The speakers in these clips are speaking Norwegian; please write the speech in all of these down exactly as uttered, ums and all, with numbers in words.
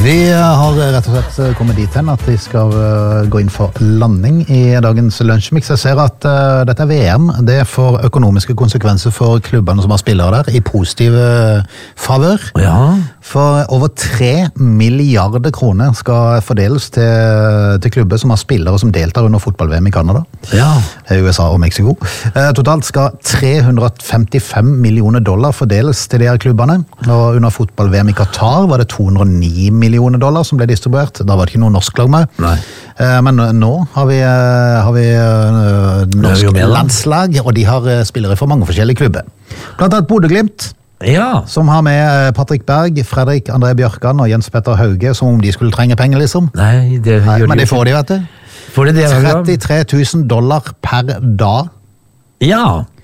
Vi har rett og slett kommet dit hen at vi skal gå inn for landing i dagens lunsjmix. Jeg ser at uh, dette er V M. Det får økonomiske konsekvenser for klubbene som har spillere der, i positiv favør. Ja. For over tre milliarder kroner skal fordeles til, til klubber som har spillere som deltar under fotball-V M i Canada, Ja. U S A og Mexico. Uh, totalt skal tre hundre femtifem millioner dollar fordeles til de her klubbene, og under fotball-V M i Qatar var det to hundre og ni millioner dollar som ble distribuert. Da var det ikke noe norsk lag med. Nei. Men nå har vi, har vi norsk med, landslag, og de har spillere for mange forskjellige klubber. Blant annet Bodø Glimt, Ja. som har med Patrick Berg, Fredrik André Bjørkan og Jens Petter Hauge, som om de skulle trenge penger, liksom. Nei, det Nei, gjør men de det får de, vet du. Får de det? Ja. trettitre tusen dollar per dag. Ja.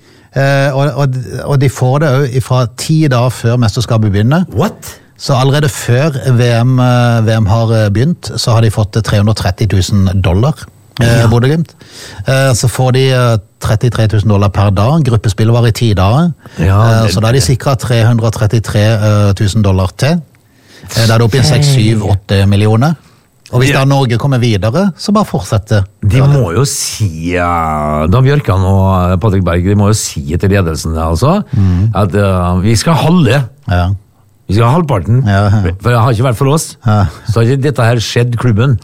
Eh, og, og, og de får det jo fra ti dager før mesterskapet begynner. What? Så allerede før V M, V M har begynt, så har de fått tre hundre og tretti tusen dollar, eh, Ja. Bodø Glimt. Eh, så får de trettitre tusen dollar per dag, gruppespillet var i ti dager, Ja, eh, det- så da har de sikret tre hundre og trettitre tusen dollar til. Eh, da er det opp i seks, syv, åtte millioner. Og hvis Ja. da Norge kommer videre, så bare fortsette. De må jo si, ja, da Bjørkan og Patrick Berg, de må jo si til ledelsen altså, at uh, vi skal halve, Ja. vi skal ha halvparten, Ja, ja. for det har ikke vært for oss, Ja. så har ikke dette her skjedd klubben.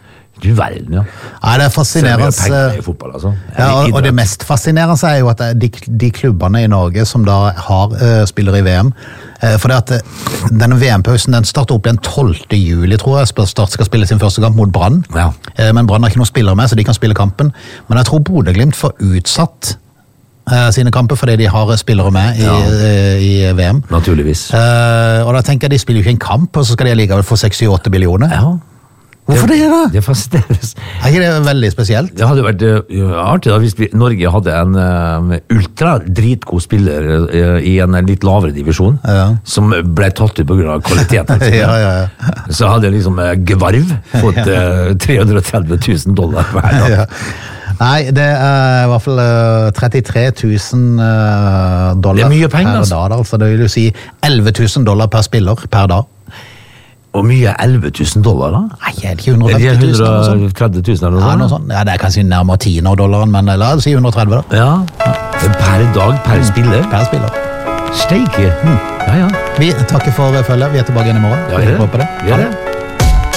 Du verden, ja. Nei, det er Så det er fascinerende. mye penger i fotball, altså. Ja, og, og det Idrett. mest fascinerende er jo at de, de klubbene i Norge som da har uh, spillere i V M, uh, for det at uh, denne V M-pausen den starter opp igjen tolvte juli, tror jeg, Start skal spille sin første kamp mot Brann. Ja. Uh, men Brann har ikke noen spillere med, så de kan spille kampen. Men jeg tror Bodø Glimt får utsatt uh, sine kamper fordi de har spillere med i, Ja. uh, i V M. Naturligvis. Uh, og da tenker jeg de spiller jo ikke en kamp, og så skal de likevel få seks til åtte millioner. Ja. Hvorfor det da? Det fascineres. Er ikke det veldig spesielt? Det hadde vært uh, artig da hvis vi, Norge hadde en uh, ultra dritgod spiller uh, i en litt lavere divisjon, Ja. som ble tatt ut på grunn av kvaliteten. Ja, ja, ja. Så hadde liksom uh, Gvarv fått uh, tre hundre og tretti tusen dollar hver dag. Ja. Nei, det er i hvert fall uh, trettitre tusen uh, dollar Det er mye penger, per altså. dag. Altså. Det vil jo si elleve tusen dollar per spiller per dag. Og mye elleve tusen dollar da? Nei, er det ikke hundre og femti tusen? eller noe sånt? hundre og tretti tusen eller Ja, noe noe sånt? sånt. Ja, det er kanskje nærmere ti nå dollaren, men la oss si hundre og tretti da. Ja. Per dag, per spiller. Per spiller. Steike. Ja, ja. Vi takker for følget. Vi er tilbake igjen i morgen. Ja, gjør det. Håper det. Gjør Ha det.